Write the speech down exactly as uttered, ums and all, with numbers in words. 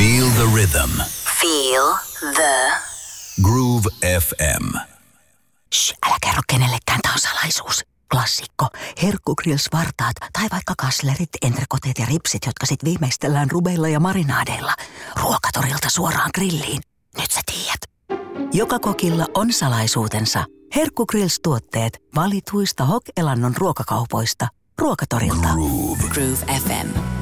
Feel the rhythm. Feel the Groove F M. Shh, älä kerro kenellekään, tää on salaisuus. Klassikko. Herkkugrills vartaat tai vaikka kaslerit, entrekoteet ja ripsit, jotka sit viimeistellään rubeilla ja marinaadeilla. Ruokatorilta suoraan grilliin. Nyt sä tiedät. Joka kokilla on salaisuutensa. Herkkugrills-tuotteet valituista Hok-elannon ruokakaupoista. Ruokatorilta. Groove. Groove F M.